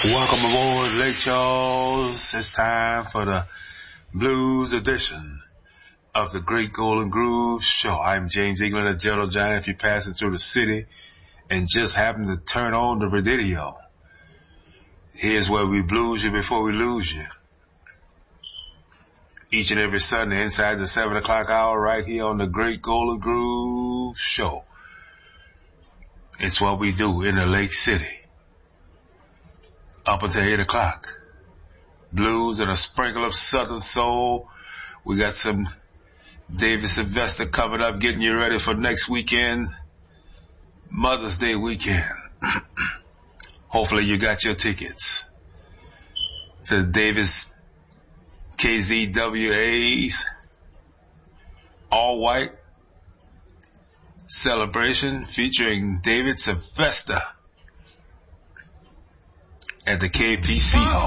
Welcome aboard, Lake Charles. It's time for the blues edition of the Great Golden Groove Show. I'm James England, a Gentle Giant. If you're passing through the city and just happen to turn on the radio, here's where we blues you before we lose you. Each and every Sunday inside the 7 o'clock hour right here on the Great Golden Groove Show. It's what we do in the Lake City. Up until 8 o'clock. Blues and a sprinkle of Southern soul. We got some David Sylvester coming up, getting you ready for next weekend, Mother's Day weekend. Hopefully you got your tickets to Davis KZWA's all white celebration featuring David Sylvester at the KPC Hall.